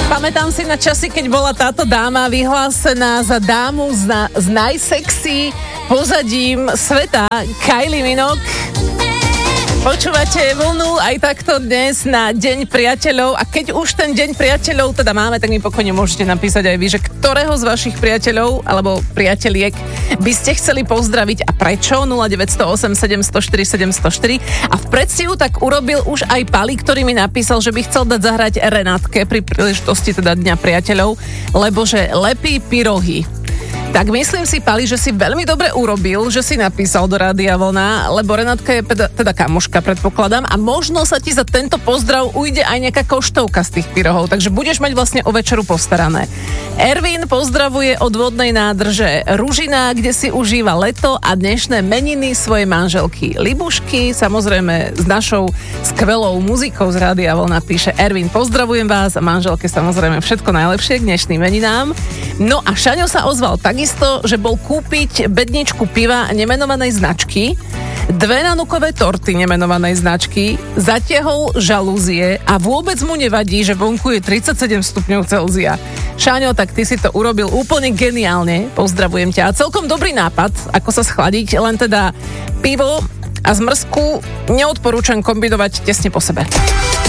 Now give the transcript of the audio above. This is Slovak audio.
Pamätám si na časy, keď bola táto dáma vyhlásená za dámu s najsexy pozadím sveta, Kylie Minogue. Počúvate Vlnu aj takto dnes na Deň priateľov a keď už ten Deň priateľov teda máme, tak mi pokojne môžete napísať aj vy, že ktorého z vašich priateľov alebo priateliek by ste chceli pozdraviť a prečo. 0908 704 704 a v predstihu tak urobil už aj Pali, ktorý mi napísal, že by chcel dať zahrať Renátke pri príležitosti teda Dňa priateľov, lebo že lepí pyrohy. Tak myslím si, Pali, že si veľmi dobre urobil, že si napísal do Rádia Vlna, lebo Renátka je teda kamoška, predpokladám, a možno sa ti za tento pozdrav ujde aj nejaká koštovka z tých pyrohov, takže budeš mať vlastne o večeru postarané. Ervin pozdravuje od vodnej nádrže Ružina, kde si užíva leto a dnešné meniny svojej manželky Libušky, samozrejme s našou skvelou muzikou z Rádia Vlna píše Ervin, pozdravujem vás a manželke samozrejme všetko najlepšie k dnešným meninám. No a Šaňo sa ozval takisto, že bol kúpiť bedničku piva nemenovanej značky, 2 nanukové torty nemenovanej značky, zatiahol žalúzie a vôbec mu nevadí, že vonku je 37 stupňov Celzia. Šáňo, tak ty si to urobil úplne geniálne, pozdravujem ťa. A celkom dobrý nápad, ako sa schladiť, len teda pivo a zmrzku neodporúčam kombinovať tesne po sebe.